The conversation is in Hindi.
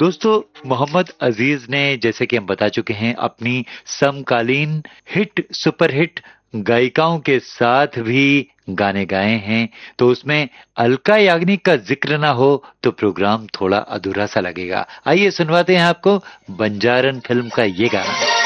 दोस्तों, मोहम्मद अजीज ने जैसे कि हम बता चुके हैं अपनी समकालीन हिट सुपरहिट गायिकाओं के साथ भी गाने गाए हैं, तो उसमें अलका याग्निक का जिक्र ना हो तो प्रोग्राम थोड़ा अधूरा सा लगेगा। आइए सुनवाते हैं आपको बंजारन फिल्म का ये गाना।